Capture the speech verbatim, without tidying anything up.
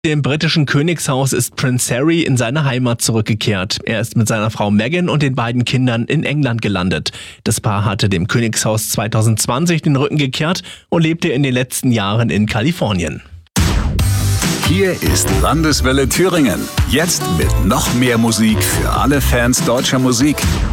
Im britischen Königshaus ist Prince Harry in seine Heimat zurückgekehrt. Er ist mit seiner Frau Meghan und den beiden Kindern in England gelandet. Das Paar hatte dem Königshaus zwanzig zwanzig den Rücken gekehrt und lebte in den letzten Jahren in Kalifornien. Hier ist Landeswelle Thüringen. Jetzt mit noch mehr Musik für alle Fans deutscher Musik.